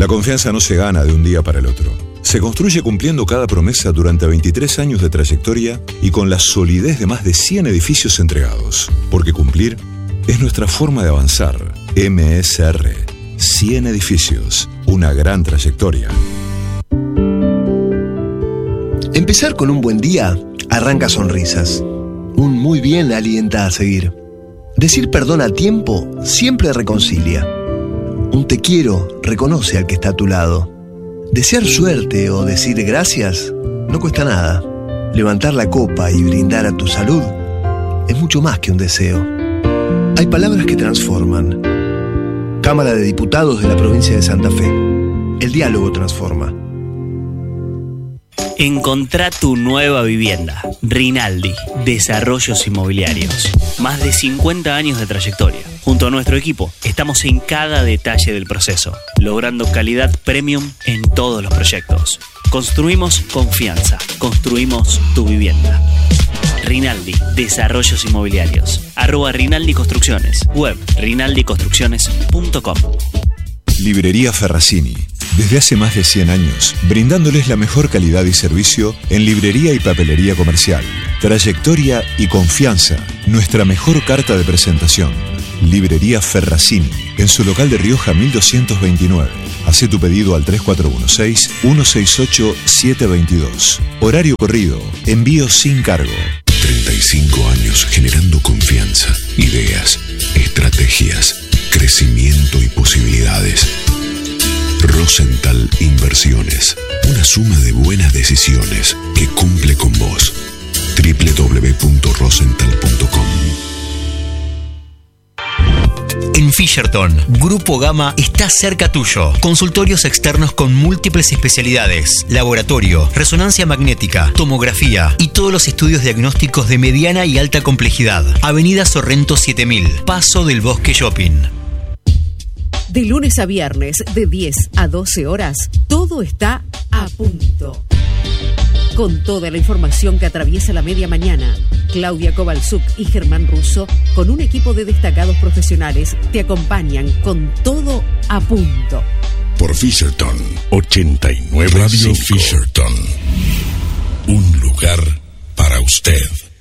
La confianza no se gana de un día para el otro. Se construye cumpliendo cada promesa durante 23 años de trayectoria y con la solidez de más de 100 edificios entregados. Porque cumplir es nuestra forma de avanzar. MSR. 100 edificios. Una gran trayectoria. Empezar con un buen día arranca sonrisas. Un muy bien alienta a seguir. Decir perdón a tiempo siempre reconcilia. Un te quiero reconoce al que está a tu lado. Desear suerte o decir gracias no cuesta nada. Levantar la copa y brindar a tu salud es mucho más que un deseo. Hay palabras que transforman. Cámara de Diputados de la provincia de Santa Fe. El diálogo transforma. Encontrá tu nueva vivienda. Rinaldi, Desarrollos Inmobiliarios. Más de 50 años de trayectoria. Junto a nuestro equipo, estamos en cada detalle del proceso, logrando calidad premium en todos los proyectos. Construimos confianza. Construimos tu vivienda. Rinaldi, Desarrollos Inmobiliarios. @Rinaldi Construcciones. Web, rinaldiconstrucciones.com. Librería Ferracini. Desde hace más de 100 años, brindándoles la mejor calidad y servicio en librería y papelería comercial. Trayectoria y confianza, nuestra mejor carta de presentación. Librería Ferracini, en su local de Rioja 1229. Hacé tu pedido al 3416-168-722. Horario corrido, envío sin cargo. 35 años generando confianza, ideas, estrategias, crecimiento y posibilidades. Rosenthal Inversiones, una suma de buenas decisiones que cumple con vos. www.rosenthal.com. En Fisherton, Grupo Gama está cerca tuyo. Consultorios externos con múltiples especialidades, laboratorio, resonancia magnética, tomografía y todos los estudios diagnósticos de mediana y alta complejidad. Avenida Sorrento 7000, Paso del Bosque Shopping. De lunes a viernes, de 10 a 12 horas, todo está a punto. Con toda la información que atraviesa la media mañana, Claudia Kovalchuk y Germán Russo, con un equipo de destacados profesionales, te acompañan con todo a punto. Por Fisherton 89 Radio Fisherton. Un lugar para usted.